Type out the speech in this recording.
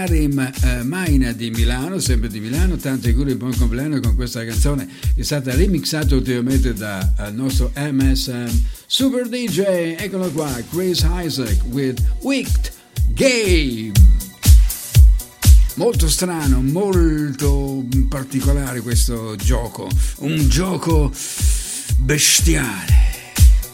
Maina di Milano, sempre di Milano, tanti auguri, buon compleanno con questa canzone che è stata remixata ultimamente dal nostro MSM Super DJ. Eccolo qua, Chris Isaac with Wicked Game. Molto strano, molto particolare questo gioco, un gioco bestiale.